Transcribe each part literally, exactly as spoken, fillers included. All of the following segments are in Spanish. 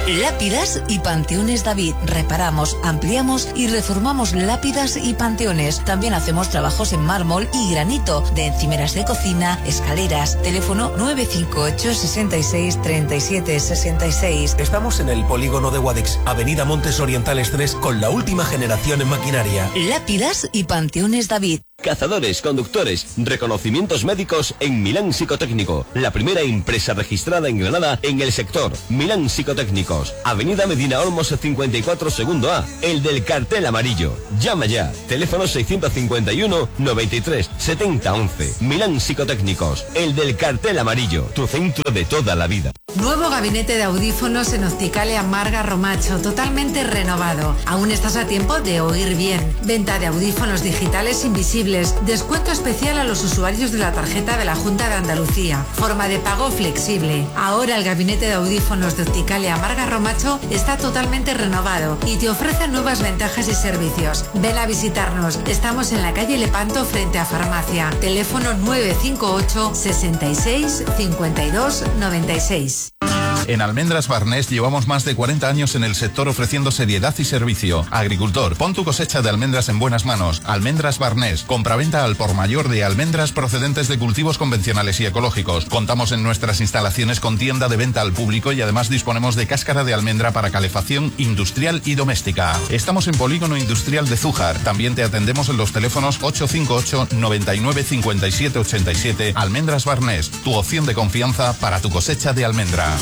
Lápidas y Panteones David. Reparamos, ampliamos y reformamos lápidas y panteones. También hacemos trabajos en mármol y granito, de encimeras de cocina, escaleras. Teléfono nueve cinco ocho, sesenta y seis, treinta y siete, sesenta y seis. Estamos en el polígono de Guadix, Avenida Montes Orientales tres, con la última generación en maquinaria. Lápidas y Panteones David. Cazadores, conductores, reconocimientos médicos en Milán Psicotécnico, la primera empresa registrada en Granada en el sector. Milán Psicotécnicos, Avenida Medina Olmos cincuenta y cuatro, segundo A, el del cartel amarillo. Llama ya, teléfono seiscientos cincuenta y uno, noventa y tres, setenta, once. Milán Psicotécnicos, el del cartel amarillo, tu centro de toda la vida. Nuevo gabinete de audífonos en Opticalia Marga Romacho, totalmente renovado. Aún estás a tiempo de oír bien. Venta de audífonos digitales invisibles. Descuento especial a los usuarios de la tarjeta de la Junta de Andalucía. Forma de pago flexible. Ahora el gabinete de audífonos de Opticalia Marga Romacho está totalmente renovado y te ofrece nuevas ventajas y servicios. Ven a visitarnos. Estamos en la calle Lepanto frente a Farmacia. Teléfono nueve cinco ocho, sesenta y seis, cincuenta y dos, noventa y seis. En Almendras Barnés llevamos más de cuarenta años en el sector ofreciendo seriedad y servicio. Agricultor, pon tu cosecha de almendras en buenas manos. Almendras Barnés, compraventa al por mayor de almendras procedentes de cultivos convencionales y ecológicos. Contamos en nuestras instalaciones con tienda de venta al público y además disponemos de cáscara de almendra para calefacción industrial y doméstica. Estamos en Polígono Industrial de Zújar. También te atendemos en los teléfonos ocho cinco ocho, noventa y nueve, cincuenta y siete, ochenta y siete. Almendras Barnés, tu opción de confianza para tu cosecha de almendra.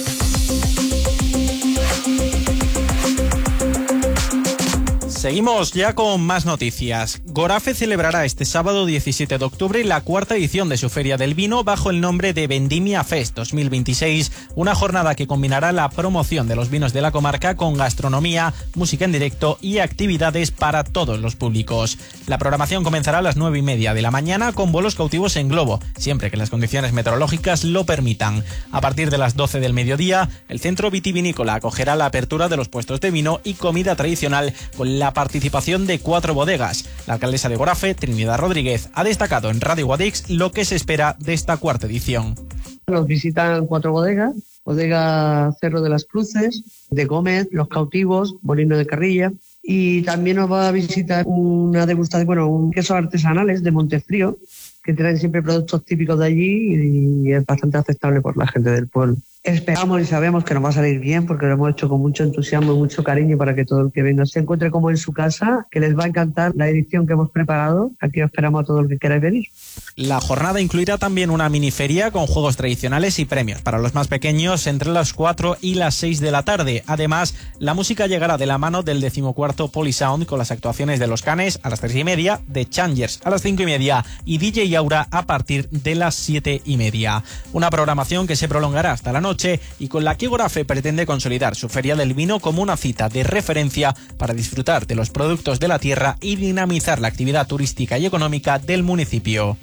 Seguimos ya con más noticias. Gorafe celebrará este sábado diecisiete de octubre la cuarta edición de su Feria del Vino bajo el nombre de Vendimia Fest dos mil veintiséis, una jornada que combinará la promoción de los vinos de la comarca con gastronomía, música en directo y actividades para todos los públicos. La programación comenzará a las nueve y media de la mañana con vuelos cautivos en globo, siempre que las condiciones meteorológicas lo permitan. A partir de las doce del mediodía, el centro vitivinícola acogerá la apertura de los puestos de vino y comida tradicional con la participación de cuatro bodegas. La alcaldesa de Gorafe, Trinidad Rodríguez, ha destacado en Radio Guadix lo que se espera de esta cuarta edición. Nos visitan cuatro bodegas, bodega Cerro de las Cruces, de Gómez, Los Cautivos, Molino de Carrilla, y también nos va a visitar una degustación, bueno, un quesos artesanales de Montefrío, que traen siempre productos típicos de allí y es bastante aceptable por la gente del pueblo. Esperamos y sabemos que nos va a salir bien porque lo hemos hecho con mucho entusiasmo y mucho cariño para que todo el que venga se encuentre como en su casa, que les va a encantar la edición que hemos preparado. Aquí os esperamos a todo el que queráis venir. La jornada incluirá también una miniferia con juegos tradicionales y premios para los más pequeños entre las cuatro y las seis de la tarde. Además, la música llegará de la mano del decimocuarto Polisound con las actuaciones de Los Canes a las tres y media, de Changers a las cinco y media y D J Aura a partir de las siete y media. Una programación que se prolongará hasta la noche y con la que Gorafe pretende consolidar su Feria del Vino como una cita de referencia para disfrutar de los productos de la tierra y dinamizar la actividad turística y económica del municipio.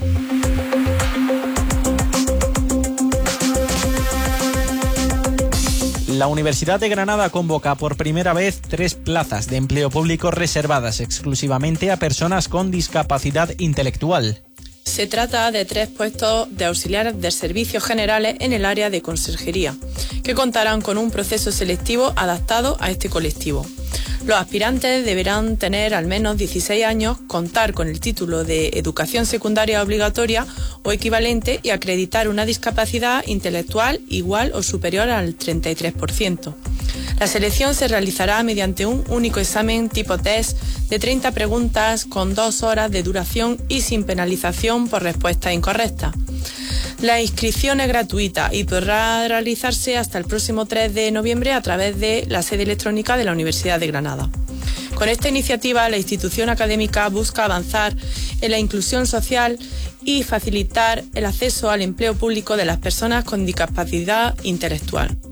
La Universidad de Granada convoca por primera vez tres plazas de empleo público reservadas exclusivamente a personas con discapacidad intelectual. Se trata de tres puestos de auxiliares de servicios generales en el área de conserjería, que contarán con un proceso selectivo adaptado a este colectivo. Los aspirantes deberán tener al menos dieciséis años, contar con el título de educación secundaria obligatoria o equivalente y acreditar una discapacidad intelectual igual o superior al treinta y tres por ciento. La selección se realizará mediante un único examen tipo test de treinta preguntas con dos horas de duración y sin penalización por respuesta incorrecta. La inscripción es gratuita y podrá realizarse hasta el próximo tres de noviembre a través de la sede electrónica de la Universidad de Granada. Con esta iniciativa, la institución académica busca avanzar en la inclusión social y facilitar el acceso al empleo público de las personas con discapacidad intelectual.